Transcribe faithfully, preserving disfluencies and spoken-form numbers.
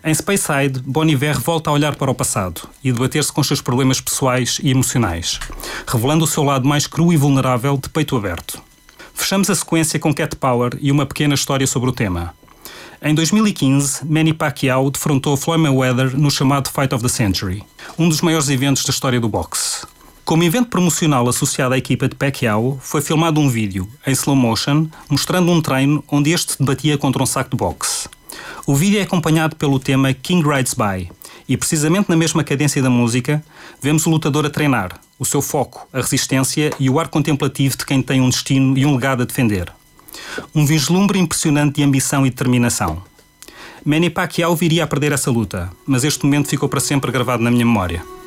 Em Speyside, Bon Iver volta a olhar para o passado e debater-se com os seus problemas pessoais e emocionais, revelando o seu lado mais cru e vulnerável de peito aberto. Fechamos a sequência com Cat Power e uma pequena história sobre o tema. Em dois mil e quinze, Manny Pacquiao defrontou Floyd Mayweather no chamado Fight of the Century, um dos maiores eventos da história do boxe. Como evento promocional associado à equipa de Pacquiao, foi filmado um vídeo, em slow motion, mostrando um treino onde este debatia contra um saco de boxe. O vídeo é acompanhado pelo tema King Rides By, e precisamente na mesma cadência da música, vemos o lutador a treinar, o seu foco, a resistência e o ar contemplativo de quem tem um destino e um legado a defender. Um vislumbre impressionante de ambição e determinação. Manny Pacquiao viria a perder essa luta, mas este momento ficou para sempre gravado na minha memória.